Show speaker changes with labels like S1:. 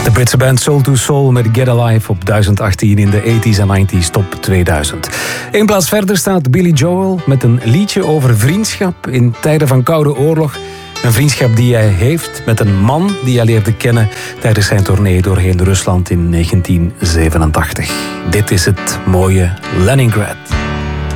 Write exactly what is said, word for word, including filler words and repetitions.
S1: De Britse band Soul to Soul met Get Alive op duizend achttien in de tachtiger en negentiger top tweeduizend. Eén plaats verder staat Billy Joel met een liedje over vriendschap in tijden van Koude Oorlog. Een vriendschap die hij heeft met een man die hij leerde kennen tijdens zijn tournee doorheen Rusland in negentien zevenentachtig. Dit is het mooie Leningrad.